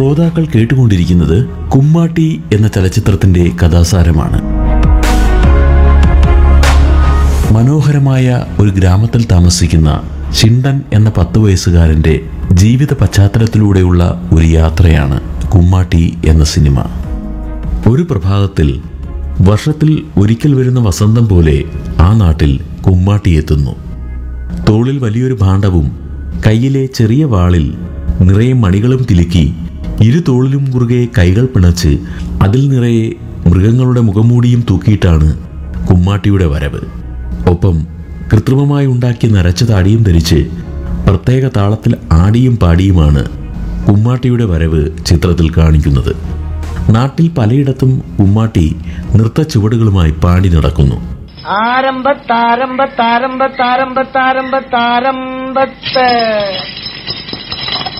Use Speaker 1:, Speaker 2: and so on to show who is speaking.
Speaker 1: ശ്രോതാക്കൾ കേട്ടുകൊണ്ടിരിക്കുന്നത് കുമ്മാട്ടി എന്ന ചലച്ചിത്രത്തിന്റെ കഥാസാരമാണ്. മനോഹരമായ ഒരു ഗ്രാമത്തിൽ താമസിക്കുന്ന ചിണ്ടൻ എന്ന 10 വയസ്സുകാരന്റെ ജീവിത പശ്ചാത്തലത്തിലൂടെയുള്ള ഒരു യാത്രയാണ് കുമ്മാട്ടി എന്ന സിനിമ. ഒരു പ്രഭാതത്തിൽ വർഷത്തിൽ ഒരിക്കൽ വരുന്ന വസന്തം പോലെ ആ നാട്ടിൽ കുമ്മാട്ടി എത്തുന്നു. തോളിൽ വലിയൊരു ഭാണ്ഡവും കയ്യിലെ ചെറിയ വാളിൽ നിറയെ മണികളും കിലുക്കി, ഇരു തോളിലും കുറുകെ കൈകൾ പിണച്ച് അതിൽ നിറയെ മൃഗങ്ങളുടെ മുഖംമൂടിയും തൂക്കിയിട്ടാണ് കുമ്മാട്ടിയുടെ വരവ്. ഒപ്പം കൃത്രിമമായി ഉണ്ടാക്കി നരച്ച താടിയും ധരിച്ച് പ്രത്യേക താളത്തിൽ ആടിയും പാടിയുമാണ് കുമ്മാട്ടിയുടെ വരവ് ചിത്രത്തിൽ കാണിക്കുന്നത്. നാട്ടിൽ പലയിടത്തും കുമ്മാട്ടി നൃത്ത ചുവടുകളുമായി പാടി നടക്കുന്നു.
Speaker 2: ആരംഭത്താരംഭത്താരംഭത്താരംഭത്താരംഭത്താരംഭത്ത്